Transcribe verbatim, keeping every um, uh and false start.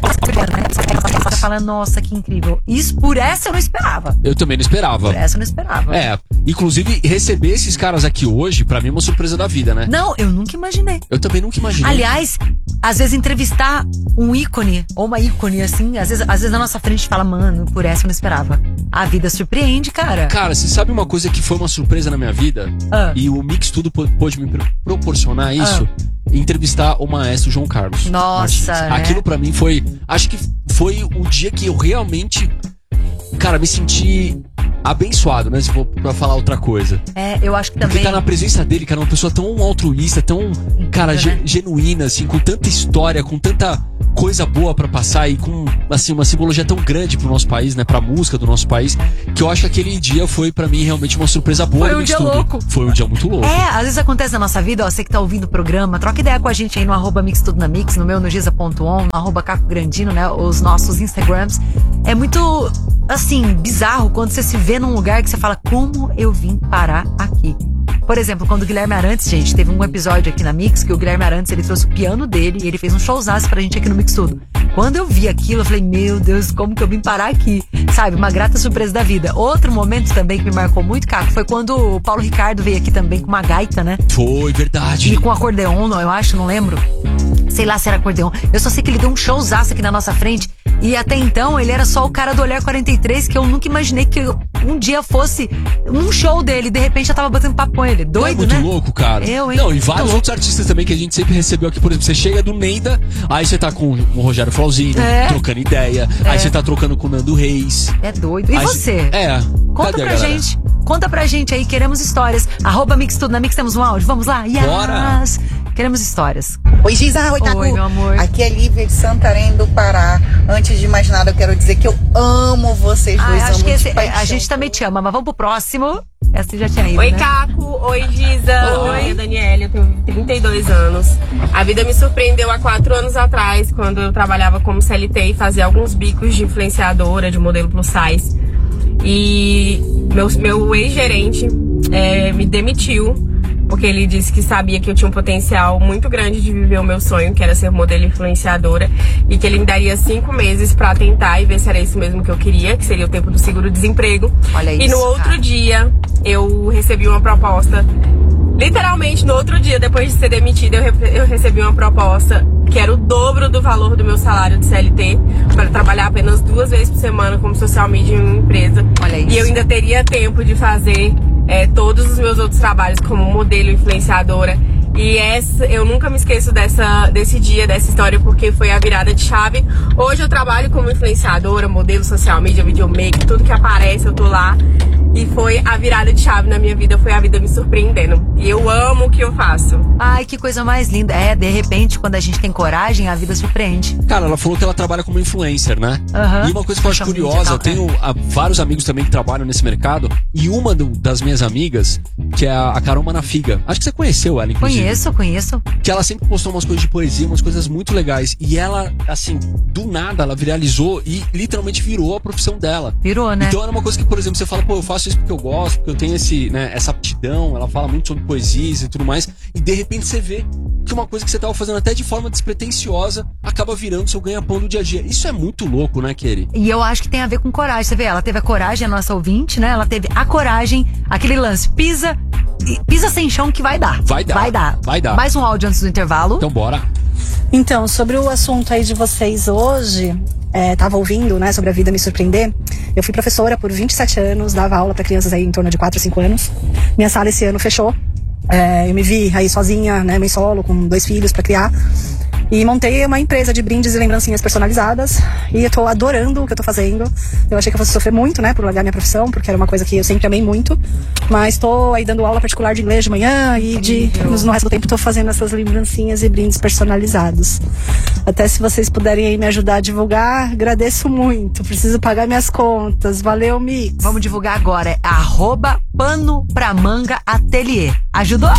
Você fala, nossa, que incrível. Isso, por essa eu não esperava. Eu também não esperava. Por essa eu não esperava. É, inclusive, receber esses caras aqui hoje, pra mim é uma surpresa da vida, né? Não, eu nunca imaginei. Eu também nunca imaginei. Aliás, às vezes entrevistar um ícone, ou uma ícone, assim, às vezes, às vezes na nossa frente fala, mano, por essa eu não esperava. A vida surpreende, cara. Cara, você sabe uma coisa que foi uma surpresa na minha vida? Ah. E o Mix Tudo pôde me pro- proporcionar isso? Ah. Entrevistar o maestro João Carlos Nossa, Martins. né? Aquilo pra mim foi... Acho que foi o dia que eu realmente... Cara, me senti abençoado, né? Se for pra falar outra coisa. É, eu acho que Porque também... tá na presença dele, cara, uma pessoa tão altruísta, tão, cara, né? ge- genuína, assim, com tanta história, com tanta coisa boa pra passar e com, assim, uma simbologia tão grande pro nosso país, né? Pra música do nosso país, que eu acho que aquele dia foi, pra mim, realmente uma surpresa boa. Foi no um Mix dia Tudo. louco. Foi um dia muito louco. É, às vezes acontece na nossa vida, ó, você que tá ouvindo o programa, troca ideia com a gente aí no arroba Mix Tudo na Mix, no meu, no giza ponto on, no arroba Caco Grandino, né, os nossos Instagrams. É muito, assim, bizarro quando você se vê num lugar que você fala, como eu vim parar aqui? Por exemplo, quando o Guilherme Arantes, gente, teve um episódio aqui na Mix que o Guilherme Arantes, ele trouxe o piano dele e ele fez um showzaço pra gente aqui no Mix Tudo. Quando eu vi aquilo, eu falei, meu Deus, como que eu vim parar aqui? Sabe, uma grata surpresa da vida. Outro momento também que me marcou muito, Caco, foi quando o Paulo Ricardo veio aqui também com uma gaita, né? Foi, verdade. E com acordeon, não, eu acho, não lembro. Sei lá se era acordeon. Eu só sei que ele deu um showzaço aqui na nossa frente. E até então, ele era só o cara do Olhar quarenta e três, que eu nunca imaginei que eu, um dia fosse um show dele. De repente, eu tava batendo papo com ele. Doido, é muito né? louco, cara. Eu, hein? Não, e Muito vários louco. outros artistas também que a gente sempre recebeu aqui. Por exemplo, você chega do Neida, aí você tá com o Rogério Flauzino, É. trocando ideia. É. Aí você tá trocando com o Nando Reis. É doido. E Aí você? É. Conta Cadê a pra galera? gente. Conta pra gente aí, queremos histórias. Arroba Mix Tudo na Mix, temos um áudio. Vamos lá? Yes! Bora! Queremos histórias. Oi, Giza, oi, Cacu. Oi, meu amor. Aqui é Lívia de Santarém do Pará. Antes de mais nada, eu quero dizer que eu amo vocês dois. Ah, acho amo que de esse, paixão. a gente também te ama, mas vamos pro próximo. Essa já tinha ido, Oi, né? Caco. Oi, Giza. Oi. Oi, Daniela. Eu tenho trinta e dois anos. A vida me surpreendeu há quatro anos atrás, quando eu trabalhava como C L T e fazia alguns bicos de influenciadora, de modelo plus size. E meu, meu ex-gerente é, me demitiu, porque ele disse que sabia que eu tinha um potencial muito grande de viver o meu sonho, que era ser modelo influenciadora, e que ele me daria cinco meses pra tentar e ver se era isso mesmo que eu queria, que seria o tempo do seguro-desemprego. Olha E isso, no outro cara. dia, eu recebi uma proposta. Literalmente, no outro dia, depois de ser demitida, eu, re- eu recebi uma proposta que era o dobro do valor do meu salário de C L T, para trabalhar apenas duas vezes por semana como social media em uma empresa. Olha isso. E eu ainda teria tempo de fazer é, todos os meus outros trabalhos como modelo influenciadora. E essa, eu nunca me esqueço dessa, desse dia, dessa história, porque foi a virada de chave. Hoje eu trabalho como influenciadora, modelo social media, videomaker, tudo que aparece eu tô lá. E foi a virada de chave na minha vida, foi a vida me surpreendendo. E eu amo o que eu faço. Ai, que coisa mais linda. É, de repente, quando a gente tem coragem, a vida surpreende. Cara, ela falou que ela trabalha como influencer, né? Aham. E uma coisa que eu acho Social media, curiosa, eu tal, tenho ah, vários amigos também que trabalham nesse mercado. E uma do- das minhas amigas, que é a, a Carol Manafiga. Acho que você conheceu ela, inclusive. Conheço, conheço. Que ela sempre postou umas coisas de poesia, umas coisas muito legais. E ela, assim, do nada, ela viralizou e literalmente virou a profissão dela. Virou, né? Então era uma coisa que, por exemplo, você fala, pô, eu faço isso porque eu gosto, porque eu tenho esse, né, essa aptidão, ela fala muito sobre poesias e tudo mais, e de repente você vê que uma coisa que você tava fazendo até de forma despretensiosa acaba virando seu ganha-pão do dia a dia. Isso é muito louco, né, Keri? E eu acho que tem a ver com coragem. Você vê, ela teve a coragem, a nossa ouvinte, né? Ela teve a coragem, aquele lance, pisa, e- pisa sem chão que vai dar. Vai dar, Vai dar. vai dar. Mais um áudio antes do intervalo. Então bora. Então, sobre o assunto aí de vocês hoje, é, tava ouvindo, né, sobre a vida me surpreender. Eu fui professora por vinte e sete anos, dava aula para crianças aí em torno de quatro a cinco anos. Minha sala esse ano fechou. É, eu me vi aí sozinha, né, mãe solo, com dois filhos para criar. E montei uma empresa de brindes e lembrancinhas personalizadas. E eu tô adorando o que eu tô fazendo. Eu achei que eu fosse sofrer muito, né, por largar minha profissão, porque era uma coisa que eu sempre amei muito. Mas tô aí dando aula particular de inglês de manhã e de, no, no resto do tempo tô fazendo essas lembrancinhas e brindes personalizados. Até se vocês puderem aí me ajudar a divulgar, agradeço muito. Preciso pagar minhas contas. Valeu, Mix. Vamos divulgar agora. É arroba pano pra manga ateliê. Ajudou?